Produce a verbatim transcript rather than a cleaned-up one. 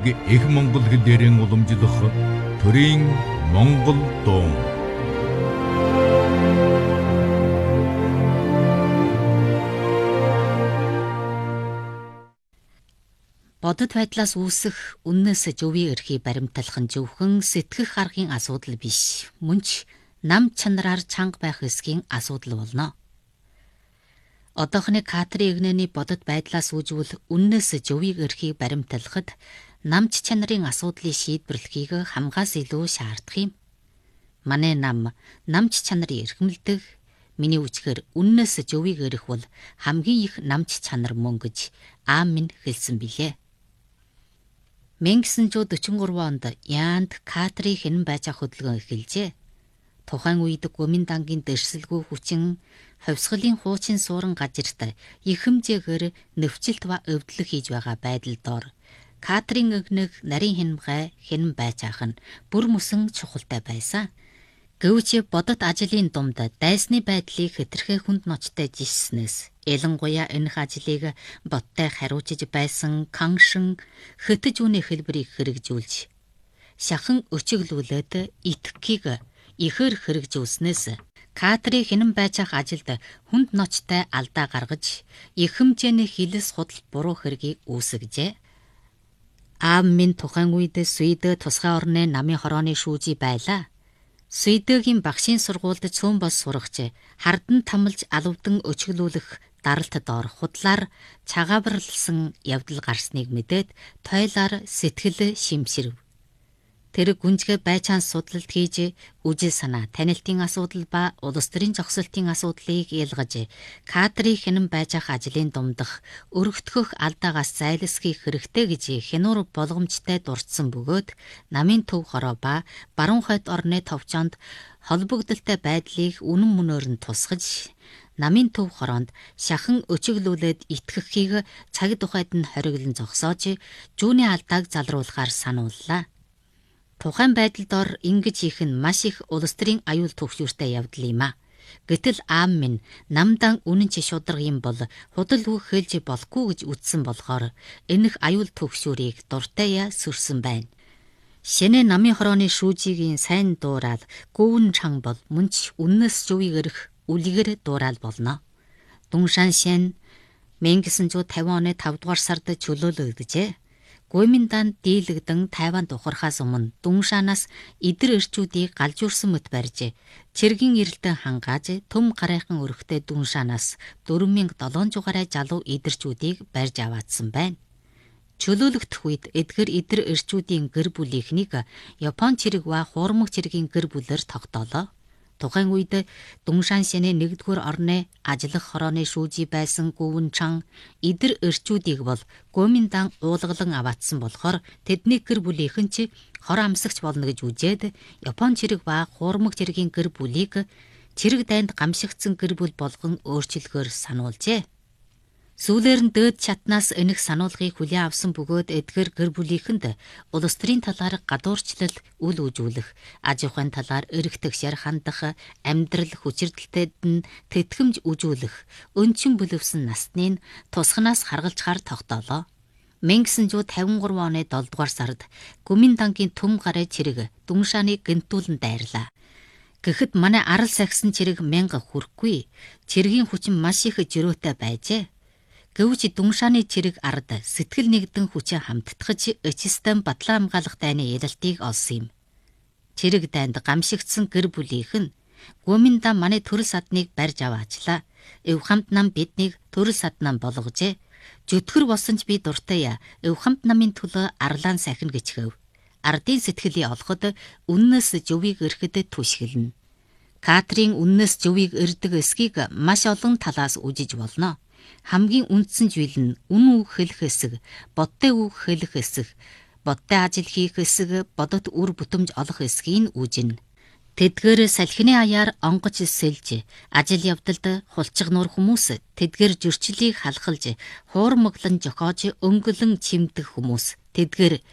хэлийг их монгол хэлээрэн уламжлах төрийн монгол дуу. Бодит байдлаас үүсэх үннээс зөвийн эрхийг баримтлах нь зөвхөн сэтгэх аргын асуудал биш, мөн ч нам чанараар чанга байх эсгийн асуудал болно. Одоохны Катрийн игнэний бодит байдлаас үүжвэл үннээс зөвийн эрхийг баримтлахад намч чанарын асуудлыг шийдвэрлэхийг хамгаас илүү шаардах юм. Манай нам намч чанарын эрхэмлдэг, миний үчгээр үннээс зөвийг эрх бол хамгийн их намч чанар мөн гэж аам минь хэлсэн билээ. мянга гэсэн зуун дөрвөн гурван онд Яанд Катрийн хинэн байж хөдөлгөөн эхэлжээ. Тухайн үед Гоминдангийн дэрсэлгүй хүчин хувьсгалын хуучин суурин газарт их хэмжээгээр нөхцөлт ба өвдлөх хийж байгаа байдал доор Катрийн эгнэг нарийн хинмгай хинэн байж ах нь бүр мөсөн чухалтай байсан. Гэвч бодит ажлын думд дайсны байдлыг хэтэрхээ хүнд ночтой жишснээс ялангуяа энэ ажлыг боттой хариуцж байсан Каншин хэтэж үнэ хэлбэрийг хэрэгжүүлж шахан өчөглүүлээд итгэхийг ихэр хэрэгжүүлснээс Катрийн хинэн байж ах ажилд хүнд ночтой алдаа гаргаж их хэмжээний хилэс худал буруу хэргийг үүсгэжээ. Аав минь тухайн үед Сведэ тусгай орны намын хорооны шүүжий байлаа. Сведэгийн багшийн сургуульд цөөн бос сурагч хардан тамлж алавдан өчгөлүүлэх даралт доор худлаар цагаабарлсан явдал гарсныг мэдээд тойлоор сэтгэл шимширв. Тэр гүнзгий байцаан судлалт хийж үжил санаа, танилтын асуудал ба улс төрийн зохицолтын асуудлыг ялгаж Катрийн хинэн байж ах ажлын думдах өргөтгөх алдаагаас зайлсхийх хэрэгтэй гэж хянуур болгоомжтой дурдсан бөгөөд намын төв хороо ба баруун хойд орны товчоонд холбогдолтой байдлыг үнэн мөнөөр нь тусгаж намын төв хороонд шахан өчөглүүлээд итгэхийг цаг тухайд нь хориглон зогсоож жүүний алдааг залруулахаар санууллаа. Тухайн байдал дор ингэж хийх нь маш их улс төрийн аюул төвшөртэй явдал юм а. Гэтэл аам минь намдан үнэн чи шударга юм бол худал үг хэлж болохгүй гэж үздсэн болохоор энэх аюул төвшөрийг дуртайя сүрсэн байна. Шинэ намын хорооны шүүжигийн сайн дуурал гүүн чанга бол мөн ч үннээс зөвийг эрх үлгэр дуурал болно. Дүншан шин мянга гэсэн зуун тавин оны тавд дугаар сард чөлөөлөгдөжээ. Гоминдан дийлэгдэн Тайванд ухрахаас өмнө Дүншанаас идэр эрчүүдийг галжуурсан мэт барьж, цэргийн эрэлтэн хангааж төм гарайхан өрхтэй Дүншанаас дөрвөн мянга долоон зугаарай залуу идэрчүүдийг барьж аваадсан байна. Чөлөөлөгдөх үед эдгээр идэр эрчүүдийн гэр бүлийнхнийг Япон цэрэг ба хуурмаг цэргийн гэр бүлээр тогтоолоо. Тухайн үед Дүншан шинэ нэгдүгээр орны ажиллах хорооны шүүжий байсан Гүвэн чан идэр эрчүүдийг бол Гоминдан уулгалан аваатсан болохоор тэдний гэр бүлийнхэн ч хор амсагч болно гэж үзээд Япон цэрэг ба хуурмаг цэргийн гэр бүлийг цэрэг дайнд гамшигдсан гэр бүл болгон өөрчлөхөөр сануулжээ. Сүүлээр нь дээд чатнаас энэх сануулгыг хүлээн авсан бөгөөд эдгээр гэр бүлийнхэнд улс төрийн талаар гадуурчлал үл үзүүлэх, аж ахуйн талаар эргэтэх шар хандах, амьдрал хүчирдэлтэд нь тэтгэмж үзүүлэх, өнчин бүлэвсэн насны нь тусгнаас харгалзахаар тогтоолоо. мянга гэсэн зуун тавин гурван оны долоо дугаар сард Гоминдангийн төм гарай цэрэг Дүншаныг гэнтүүлэн дайрлаа. Гэхэд манай арал сахисан цэрэг мянга хүрэхгүй, цэргийн хүчин маш их жирөөтэй байжээ. Гэвч Дүншаны цэрэг ард сэтгэл нэгдэн хүчээ хамтдагч эцэстэн батлан хамгаалах дайны ярилтыг олсон юм. Цэрэг дайнд гамшигдсан гэр бүлийнхэн Гоминдан манай төрөл садныг барьж аваачлаа. Эв хамт нам биднийг төрөл саднаа болгожээ. Жөтгөр болсон ч би дуртай эв хамт намын төлөө арлаан сахин гэж хэв. Ардын сэтгэлийг олоход үннээс зөвийг эрхэд түшгэлнэ. Катрийн үннээс зөвийг эрдэг эсхийг маш олон талаас үзэж болно. Хамгийн үндсэн зүйл нь үн үг хэлэх хэсэг, бодтой үг хэлэх хэсэг, бодтой ажил хийх хэсэг, бодот үр бүтэмж олох хэсгийг үүжинэ. Тэдгээр салхины аяар онгоч сэлж, ажил явдалд хулчиг нуур хүмүүс, тэдгээр зөрчлийг халахлж, хуурмаглан жохоож өнгөлөн чимдэх хүмүүс, тэдгээр